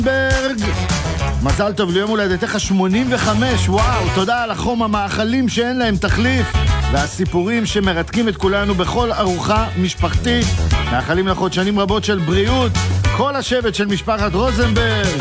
מזל טוב ליום הולדתך 85, וואו, תודה על החום, המאכלים שאין להם תחליף והסיפורים שמרתקים את כולנו בכל ארוחה משפחתית. מאחלים לך עוד שנים רבות של בריאות, כל השבט של משפחת רוזנברג.